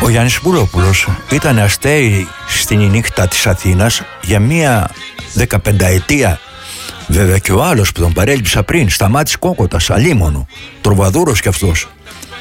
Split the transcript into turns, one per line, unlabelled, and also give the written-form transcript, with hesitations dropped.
Ο Γιάννης Πουλόπουλος ήταν αστέρι στην νύχτα της Αθήνας για μία 15ετία. Βέβαια και ο άλλος που τον παρέλειψα πριν, Σταμάτης Κόκοτας, αλίμονο, τροβαδούρος κι αυτός.